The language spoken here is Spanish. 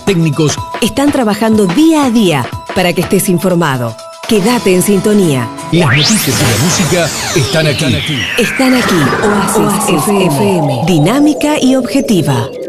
técnicos están trabajando día a día para que estés informado. Quédate en sintonía. Las noticias y la música están aquí. Están aquí. Oasis FM. Dinámica y objetiva.